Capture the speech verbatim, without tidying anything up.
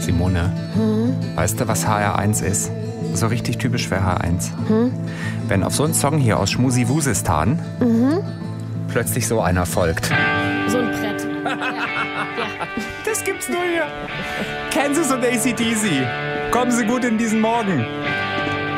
Simone, Hm? weißt du, was H R eins ist? So richtig typisch für H R eins. Hm? Wenn auf so einen Song hier aus Schmusi-Wusistan Mhm. plötzlich so einer folgt. So ein Brett. Das gibt's nur hier. Kansas und A C D C. Kommen Sie gut in diesen Morgen.